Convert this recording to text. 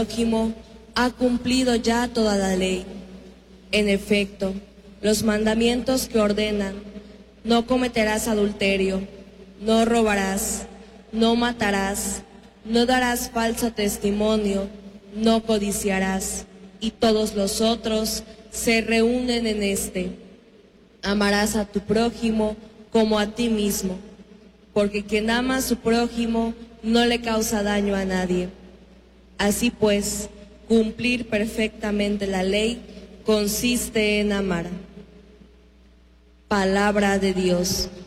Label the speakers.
Speaker 1: prójimo ha cumplido ya toda la ley. En efecto, los mandamientos que ordenan: no cometerás adulterio, no robarás, no matarás, no darás falso testimonio, no codiciarás, y todos los otros se reúnen en este: amarás a tu prójimo como a ti mismo, porque quien ama a su prójimo no le causa daño a nadie. Así pues, cumplir perfectamente la ley consiste en amar. Palabra de Dios.